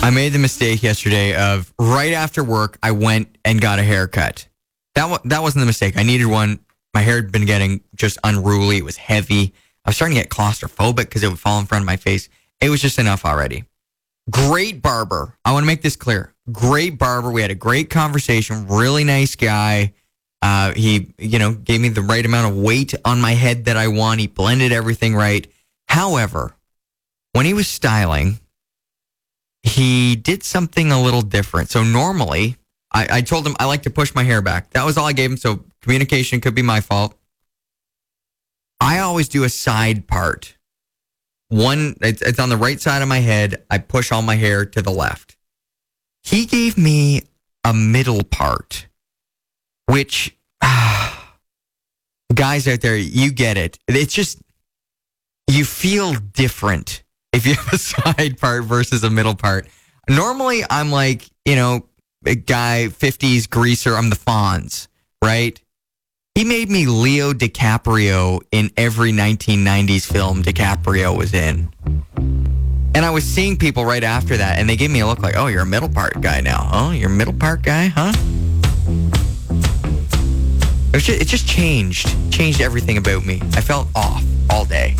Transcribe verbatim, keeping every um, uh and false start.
I made the mistake yesterday of right after work, I went and got a haircut. That wa- that wasn't the mistake. I needed one. My hair had been getting just unruly. It was heavy. I was starting to get claustrophobic because it would fall in front of my face. It was just enough already. Great barber. I want to make this clear. Great barber. We had a great conversation. Really nice guy. Uh, he, you know, gave me the right amount of weight on my head that I want. He blended everything right. However, when he was styling, he did something a little different. So normally, I, I told him I like to push my hair back. That was all I gave him. So communication could be my fault. I always do a side part. One, it's, it's on the right side of my head. I push all my hair to the left. He gave me a middle part, which, ah, guys out there, you get it. It's just, you feel different if you have a side part versus a middle part. Normally, I'm like, you know, a guy, fifties greaser, I'm the Fonz, right? He made me Leo DiCaprio in every nineteen nineties film DiCaprio was in. And I was seeing people right after that, and they gave me a look like, oh, you're a middle part guy now. Oh, you're a middle part guy, huh? It just, it just changed, changed everything about me. I felt off all day.